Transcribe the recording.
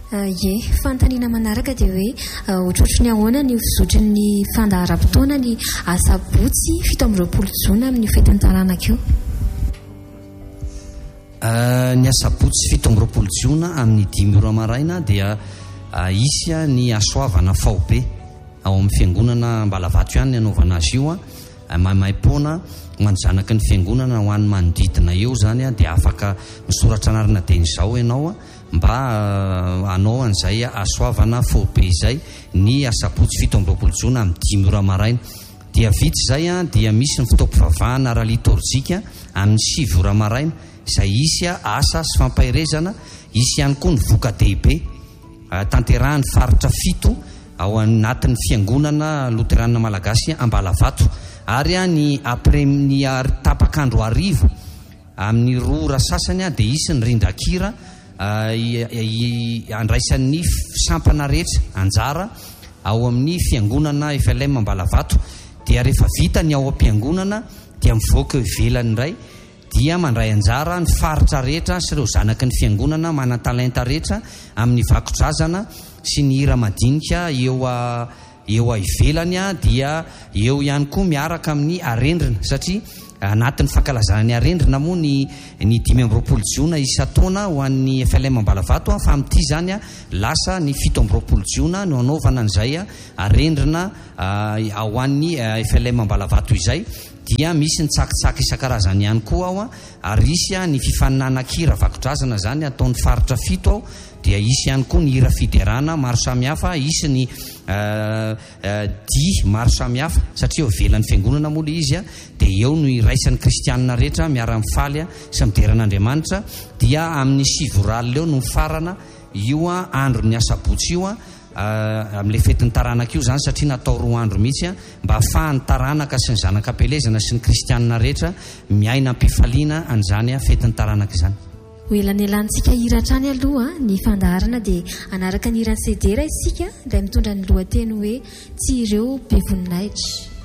Ye fantaniana manaraka dia hoe ohatrohatrony ahoana ny fizotry ny fandaharam-potoana ny asabotsy 7 jona amin'ny fetiny taranaka io. Ny asabotsy 7 jona amin'ny 5 maraina dia isy ny asoavana faobe ao amin'ny fiangonana Mbalavato ihany ny anaovana azy io maimai-poana manjanaka ny fiangonana ho an'ny manodidina eo zany dia afaka misoratra anarana teny izao ianao mba anao an'izay asoavana faobe izay ny asabotsy 7 jona amin'ny 5 maraina. Dia vitsy zay dia misy ny fitaom-pivavahana ara-litorjika amin'ny 7 maraina izay isy asa sy fampahirezana. Isy ihany koa ny voka-dehibe tanterahan'ny faritra 7 ao anatin'ny fiangonana loterana malagasy Ambalavato. Ary ny après ny tapakandro arivo amin'ny 2 ora sasany dia isy ny rindrakira andraisan'ny sampana rehetra anjara ao amin'ny fiangonana FLM Ambalavato. Dia rehefa vita ny ao am-piangonana dia mivoaka ivelany indray dia mandray anjara ny faritra rehetra sy ireo zanaky ny fiangonana manan-talenta rehetra amin'ny vakodrazana sy ny hira madinika eo ivelany dia eo ihany koa miaraka amin'ny arendrina satria anatin'ny fankalazana ny arendrina moa ny 15 jona isa-taona ho an'ny FLM Ambalavato fa amin'ity zany lasa ny 17 jona no anaovana an'izay arendrina ao an'ny FLM Ambalavato izay. Dia misy ny tsakitsaky isan-karazany ihany koa ao ary isy ny fifaninana-kira vakodrazana zany ataon'ny faritra 7 ao. Dia isy ihany koa ny hira fiderana maro samihafa, isy ny dia maro samihafa satria eo ivelan'ny fiangonana moa le izy dia eo no iraisan'ny kristianina rehetra miara-mifaly sy mideran'Andriamanitra. Dia amin'ny 7 ralina eo no mifarana io andro ny asabotsy io amin'ilay fetiny taranaka io zany satria natao 2 andro mihitsy mba ahafahan'ny taranaka sy ny zanakam-pelezana sy ny kristianina rehetra miaina am-pifaliana an'izany fetiny taranaka izany. Ho elanelantsika hira hatrany aloha ny fandaharana dia anaraka ny hiran'ny sedera isika dia mitondra ny lohateny hoe tsy ireo be voninahitra.